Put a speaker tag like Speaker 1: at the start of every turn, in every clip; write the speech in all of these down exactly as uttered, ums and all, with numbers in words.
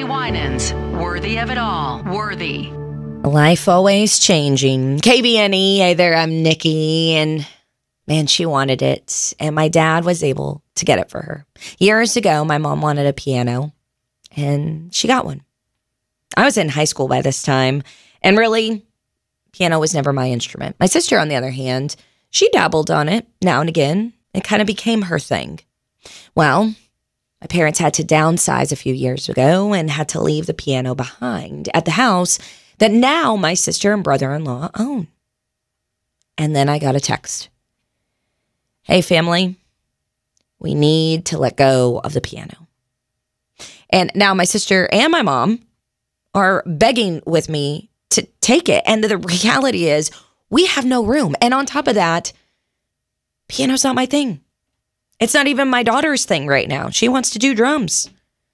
Speaker 1: Tammy Winans, worthy of it all. Worthy.
Speaker 2: Life always changing. K B N E, hey there, I'm Nikki, and man, she wanted it, and my dad was able to get it for her. Years ago, my mom wanted a piano, and she got one. I was in high school by this time, and really, piano was never my instrument. My sister, on the other hand, she dabbled on it now and again. It kind of became her thing. Well, my parents had to downsize a few years ago and had to leave the piano behind at the house that now my sister and brother-in-law own. And then I got a text. Hey, family, we need to let go of the piano. And now my sister and my mom are begging with me to take it. And the reality is we have no room. And on top of that, piano's not my thing. It's not even my daughter's thing right now. She wants to do drums.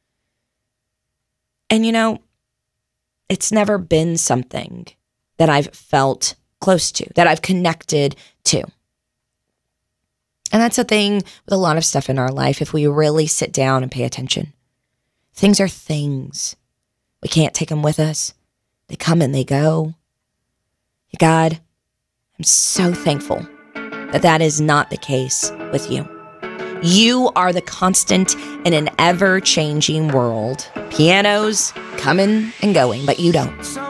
Speaker 2: And you know, it's never been something that I've felt close to, that I've connected to. And that's a thing with a lot of stuff in our life if we really sit down and pay attention. Things are things. We can't take them with us. They come and they go. God, I'm so thankful that that is not the case with you. You are the constant in an ever-changing world. Pianos coming and going, but you don't.